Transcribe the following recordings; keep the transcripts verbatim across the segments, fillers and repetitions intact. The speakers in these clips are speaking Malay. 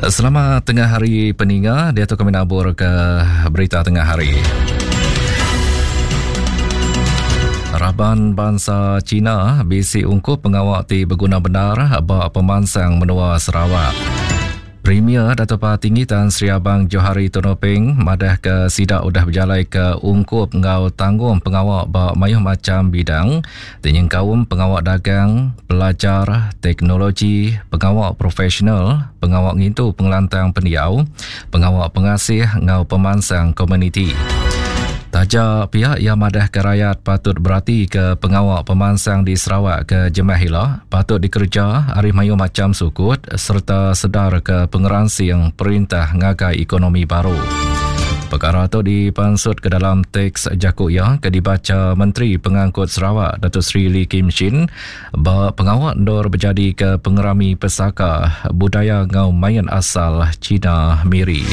Selamat tengah hari peninggal, dia tu kami nabur ke berita tengah hari. Raban bangsa Cina bisi ungkup pengawak ti berguna benar bak pemansang menua Sarawak. Premier Datuk Tinggi Tan Sri Abang Johari Tonopeng madah ke sidak udah berjalai ke ungkup ngau tanggung pengawak bak mayuh macam bidang tenyeng kaum pengawak dagang, pelajar, teknologi, pengawak profesional, pengawak ngintu pengelantang pendiau, pengawak pengasih ngau pemansang komuniti. Tajak pihak yang madah ke rakyat patut berhati ke pengawak pemansang di Sarawak ke Jemahilah patut dikerja arif mayu macam sukut serta sedar ke pengeransi yang perintah ngagai ekonomi baru. Perkara itu dipansut ke dalam teks jakuk yang ke dibaca Menteri Pengangkut Sarawak Datuk Seri Lee Kim Shin bahawa pengawak ndor berjadi ke pengerami pesaka budaya ngau mayan asal Cina Miri.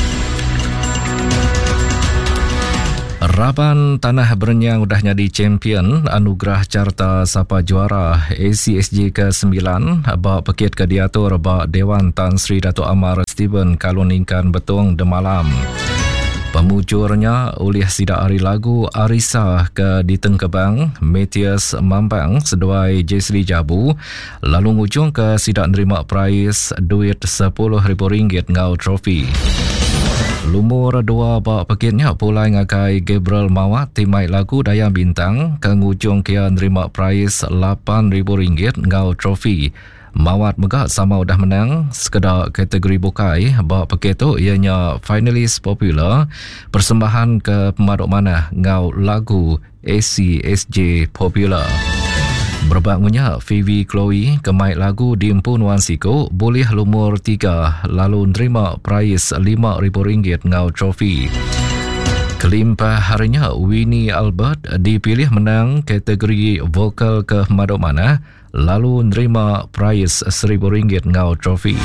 Raban Tanah Berenyang udah jadi champion anugerah carta sapa juara A C S J ke sembilan bak pekit ke diatur bak Dewan Tan Sri Datuk Amar Stephen Kaluningkan Betung Demalam. Pemujurnya oleh sidak hari lagu Arisa ke Diteng Kebang, Matthias Mambang seduai Jesli Jabu, lalu ngujung ke sidak nerima prize duit sepuluh ribu ringgit ngau trofi. Lumur dua bak pekitnya pulai ngakai Gabriel Mawat timai lagu Dayang Bintang ke ngujung kia nerima prize lapan ribu ringgit ngau trofi. Mawat megak sama udah menang sekedar kategori bukai bak pekit tu ianya finalis popular persembahan ke pemaduk mana ngau lagu A C S J popular. Berbangunnya Phoebe Chloe kemai lagu di Empu Nuan Siko boleh lumur tiga lalu nerima prize lima ribu ringgit ngau trofi. Kelimpah harinya Winnie Albert dipilih menang kategori vokal ke pemaduk mana lalu nerima prize seribu ringgit ngau trofi.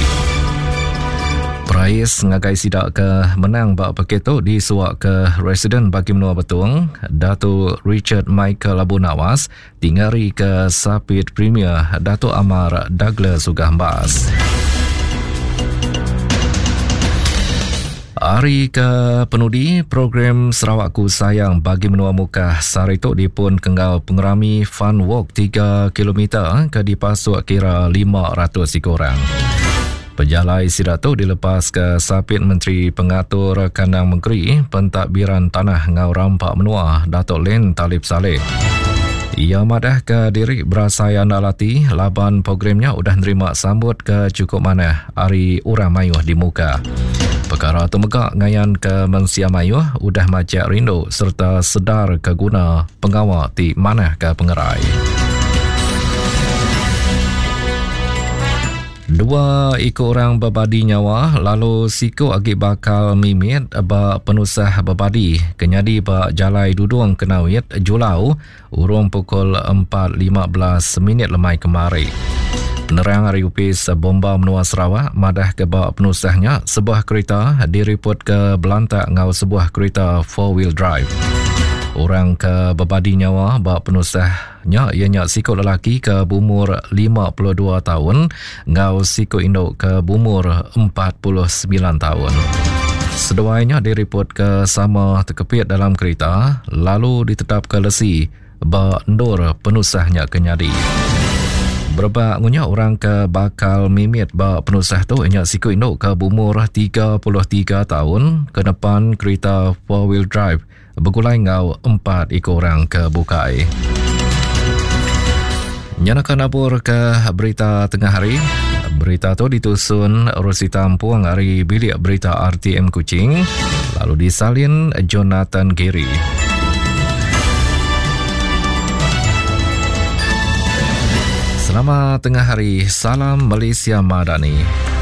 Prize ngagai sidak ke menang bak paketo disuak ke Residen Bagi Menua Betung Datuk Richard Michael Abu Nawas tingari ke Sapit Premier Datuk Amar Douglas Sugahmbas. Hari ke penudi program Sarawakku Sayang Bagi Menua Muka Sarituk dipun kengal pengerami Fun Walk tiga kilometer ke dipasuk kira lima ratus orang. Pejalai sidak tu dilepas ke Sapit Menteri Pengatur Kandang Negeri Pentadbiran Tanah Ngau Rampak Menua Datuk Len Talib Saleh. Ia madah ke diri berasai andalati laban programnya udah nerima sambut ke cukup mana hari urang mayuh di muka. Perkara tu megak ngayan ke Mensia Mayuh udah macam rindu serta sedar ke guna pengawal di mana ke pengerai. Dua ikut orang berbadi nyawa lalu siku agi bakal mimit bak penusah berbadi kenyadi bak jalai dudung kenawit Julau urung pukul empat lima belas minit lemai kemari. Penerang hari upis bomba menua Sarawak madah ke bak penusahnya sebuah kereta diriput ke belantak ngau sebuah kereta four wheel drive. Orang ke berbadi nyawa bak penusahnya ianya sikut lelaki ke bumur lima puluh dua tahun ngau sikut induk ke bumur empat puluh sembilan tahun. Seduanya diriput ke sama terkepit dalam kereta lalu ditetap ke lesi bak ndur penusahnya kenyadi. Berbaknya orang ke bakal mimit bak penusah tu ianya sikut induk ke bumur tiga puluh tiga tahun ke depan kereta four wheel drive bergulai ngau empat ikut orang ke bukai. Nyanakan nabur ke berita tengah hari. Berita tu ditusun Rosita Ampuang hari bilik berita R T M Kuching lalu disalin Jonathan Gary. Selamat tengah hari. Salam Malaysia Madani.